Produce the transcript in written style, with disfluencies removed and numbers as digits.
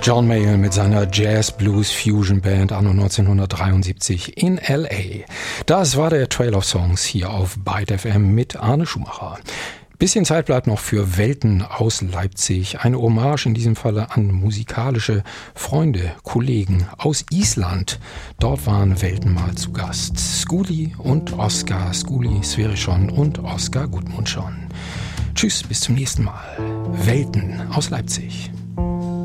John Mayall mit seiner Jazz-Blues-Fusion-Band anno 1973 in L.A. Das war der Trail of Songs hier auf Byte FM mit Arne Schumacher. Bisschen Zeit bleibt noch für Welten aus Leipzig. Eine Hommage in diesem Falle an musikalische Freunde, Kollegen aus Island. Dort waren Welten mal zu Gast. Skuli und Oskar, Skuli Sverrisson und Oskar Gudmundsson. Tschüss, bis zum nächsten Mal. Welten aus Leipzig.